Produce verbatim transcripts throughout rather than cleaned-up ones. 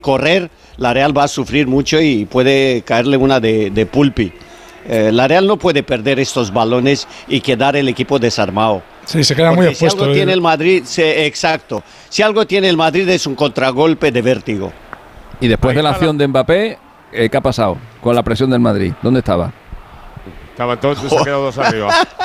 correr, la Real va a sufrir mucho y puede caerle una de, de Pulpi. Eh, la Real no puede perder estos balones y quedar el equipo desarmado. Sí, se queda Porque muy si expuesto. algo eh. tiene el Madrid, se, exacto. Si algo tiene el Madrid es un contragolpe de vértigo. Y después Ahí de la está acción la- de Mbappé, eh, ¿qué ha pasado con la presión del Madrid? ¿Dónde estaba? Estaban todos, se ha quedado dos arriba.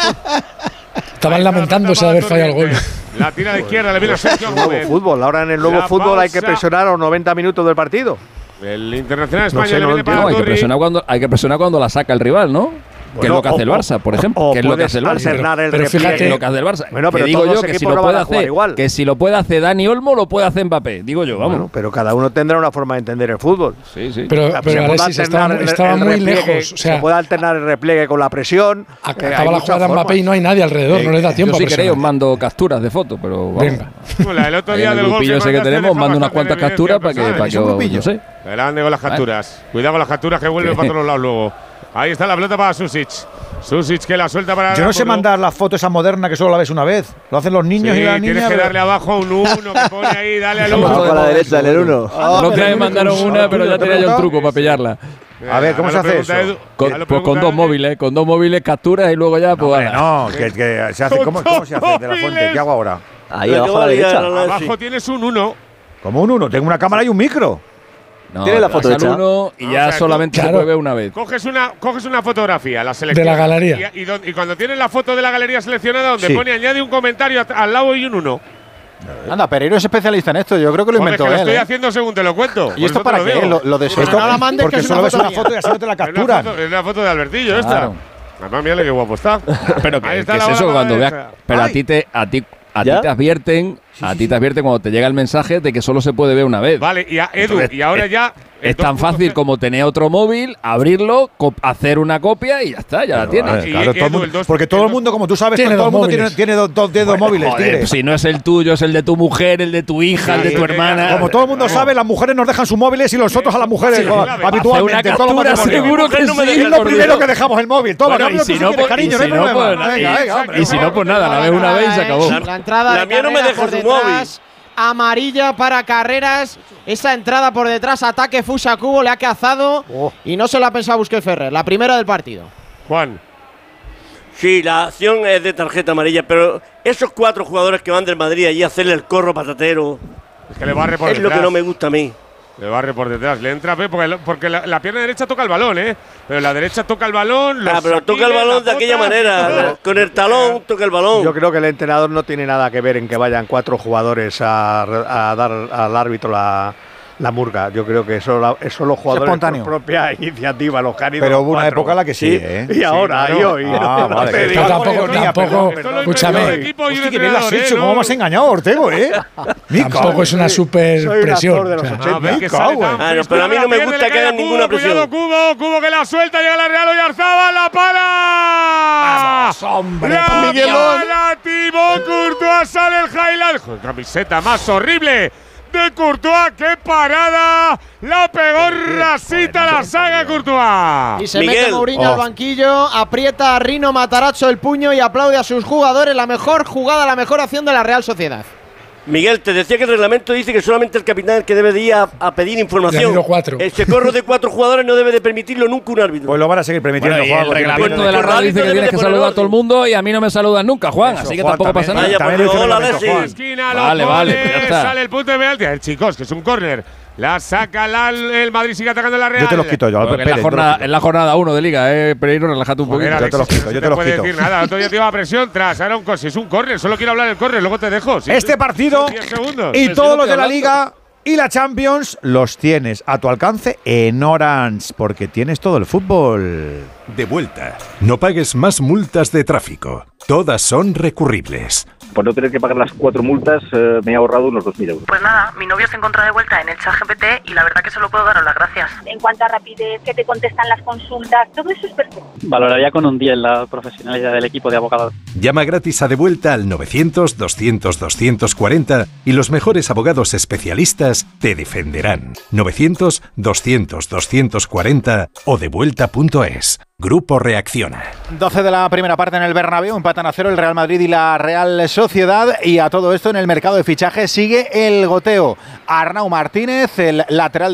Estaban lamentándose de haber fallado el gol. La tira de izquierda, le viene a Sergio nuevo Gómez. fútbol. Ahora en el nuevo La fútbol hay que pausa. presionar a los noventa minutos del partido. El Internacional No España sé, le no viene lo para No, hay que Turri. presionar cuando hay que presionar cuando la saca el rival, ¿no? que es lo que hace el Barça, por ejemplo. O que es lo que puedes hace el Barça. alternar el Pero repliegue. fíjate- Es lo que hace el Barça. Bueno, pero que digo todos yo los que si equipos lo no puede van a jugar hacer, igual. que si lo puede hacer Dani Olmo, lo puede hacer Mbappé. Digo yo, vamos. Bueno, pero cada uno tendrá una forma de entender el fútbol. Sí, sí. Pero, Se pero puede Alexis estaba, alternar el- estaba el muy repliegue, lejos. O sea, se puede alternar el repliegue con la presión. eh, hay acaba la muchas jugada Mbappé formas. y no hay nadie alrededor, no le da tiempo Yo a si queréis presionar. os mando capturas de fotos, pero vamos. Venga. Bueno, el otro Ahí día en el del gol grupillo ese que mandaste tenemos, deja mando unas bastante cuantas en capturas para que, evidencia para que personal. os, no sé. Grande con las capturas. Cuidado con las capturas que vuelven para todos lados luego. Ahí está la pelota para Susic. Susic que la suelta para. Yo no sé Rafa. mandar las fotos esa moderna que solo la ves una vez. Lo hacen los niños Sí, y las tienes niñas. que pero- darle abajo a un uno que pone ahí, dale al Estamos uno. todos a la derecha, el uno. No que me mandaron una, pero ya tenía yo el truco para pillarla. A ver, ¿cómo Ahora se hace pregunta eso? Edu- Con, ahora pues con pregunta dos Edu- móviles, con dos móviles capturas y luego ya, pues. Hombre, ala. no, que, que se hace. ¿Cómo, ¿Cómo se hace de la fuente? ¿Qué hago ahora? Ahí abajo a la derecha. Abajo tienes un uno. Como un uno. Tengo una cámara y un micro. No, Tiene la foto das al hecha. uno y Ah, ya o sea, tú- solamente se Claro. puede ver una vez. Coges una, coges una fotografía, la selección. De la galería. Y, y don- y cuando tienes la foto de la galería seleccionada, donde Sí. pone añade un comentario at- al lado y un uno. Anda, Pereiro es especialista en esto. Yo creo que lo Joder, inventó que lo él. estoy ¿eh? haciendo según te lo cuento. ¿Y Por esto eso te para lo qué? digo. Lo, lo de Esto- Esto, no la mandes, porque que es solo una ves foto una mía. foto y así no te la Es una capturan. foto, es una foto de Albertillo esta. Claro. Además, mira qué guapo está. Pero Ahí que, está que la es bola eso para cuando la veas. derecha. Pero a Ay. ti te, a ti, a ti ¿Ya? te advierten, a ti te advierten cuando te llega el mensaje de que solo se puede ver una vez. Vale, y a Edu, Entonces, y ahora es- ya. el Es tan dos punto fácil cero. como tener otro móvil, abrirlo, co- hacer una copia y ya está, ya la tienes. Vale, Y- claro, y todo el Edu, mundo- el dos- porque todo el el mundo, como tú sabes, Tiene todo el dos mundo tiene, móviles. tiene dos, dos dedos móviles. Joder, tigre. si no es el tuyo, es el de tu mujer, el de tu hija, el de Sí, tu sí, hermana. Como todo el mundo sabe, las mujeres nos dejan sus móviles y nosotros a las mujeres Sí, co- clave. habitualmente. Hace una todos los captura matrimonios. seguro que no me sí, deja Es lo por primero Dios. que dejamos el móvil. Toma, Bueno, cambio, y si tú no, quieres, pues- cariño, y no si hay no, problema. pues- Venga, y- venga, hombre. y si no, pues nada, la ves una vez y se acabó. La entrada La de mía no me Carreras deja por su móvil. detrás, amarilla para Carreras. Esa entrada por detrás, ataque Fusa Cubo, le ha cazado Oh. y no se lo ha pensado Busquets Ferrer. La primera del partido. Juan. Sí, la acción es de tarjeta amarilla, pero esos cuatro jugadores que van del Madrid allí a hacerle el corro patatero Es que le barre por es detrás. lo que no me gusta a mí. Le barre por detrás. Le entra Pep porque, porque la, la pierna derecha toca el balón, ¿eh? Pero la derecha toca el balón. los Ah, pero toca el saquines, balón la de aquella bota. manera, con el talón toca el balón. Yo creo que el entrenador no tiene nada que ver en que vayan cuatro jugadores a, a dar al árbitro la, la murga. Yo creo que eso, la- eso los jugadores espontáneo. por propia iniciativa, los caninos. Pero hubo una cuatro. época en la que sí, ¿eh? Y ahora, Sí, y no. hoy. Ah, no vale, te que digo. Pero tampoco, Mira, tampoco, Esto lo escúchame, inventó el equipo y un Hostia, que bien lo has entrenador, hecho. ¿eh? ¿Cómo me has engañado, Ortego, eh? Me tampoco cago es una en- super soy un presión. actor de los o sea. ochenta. A ver Me que cago sale en- tan Ah, no, fresco, pero a mí no la me pierde, gusta le que cae hagan a Cubo, ninguna presión. Cuidado, Cubo, Cubo que la suelta, llega la Real Oyarzabal, la para. Vamos, hombre, La Miguelón. para Thibaut Courtois, sale el highlight. Joder, camiseta más horrible de Courtois, qué parada. La pegó rasita la saga Courtois. Y se Miguel. mete Mourinho Oh. al banquillo, aprieta a Rino Matarazzo el puño y aplaude a sus jugadores. La mejor jugada, la mejor acción de la Real Sociedad. Miguel, te decía que el reglamento dice que solamente el capitán es el que debe de ir a, a pedir información. Le han ido cuatro. Ese corro de cuatro jugadores no debe de permitirlo nunca un árbitro. Pues lo van a seguir permitiendo. Bueno, y Juan, el porque reglamento no de la tiene- radio dice que Debe tienes de que poner saludar a todo el orden. mundo y a mí no me saludan nunca, Juan. Eso, Así que Juan, tampoco también. pasa nada. Vaya, También por lo dice Dios, el hola, reglamento, Alexis. Juan. Esquina, lo Vale, vale, pone, pues ya está. sale el punto de penalti. El chicos, que es un córner. La saca la- el Madrid, sigue atacando la Real. Yo te los quito, yo, Albert Porque en, la Pérez, yo te los jornada, quito. en la jornada uno de Liga, eh, Pereiro, relájate un Joder, poquito. yo te los Alexis, quito, no yo se te los puede quito. decir nada. Otro día te iba a presión tras. Ahora un cos. Es un córner. Solo quiero hablar del córner, luego te dejo. Sí, Este sí, partido son diez segundos. y Pero si todos no los estoy de la hablando. Liga y la Champions los tienes a tu alcance en Orange, porque tienes todo el fútbol. De vuelta. No pagues más multas de tráfico. Todas son recurribles. Por no tener que pagar las cuatro multas, eh, me he ahorrado unos dos mil euros. Pues nada, mi novio se encuentra de vuelta en el ChatGPT y la verdad que solo puedo daros las gracias. En cuanto a rapidez, que te contestan las consultas, todo eso es perfecto. Valoraría con un diez la profesionalidad del equipo de abogados. Llama gratis a De Vuelta al novecientos, doscientos, doscientos cuarenta y los mejores abogados especialistas te defenderán. novecientos, doscientos, doscientos cuarenta o devuelta punto es. Grupo Reacciona. doce de la primera parte en el Bernabéu, empatan a cero el Real Madrid y la Real Sociedad. Y a todo esto en el mercado de fichajes sigue el goteo. Arnau Martínez, el lateral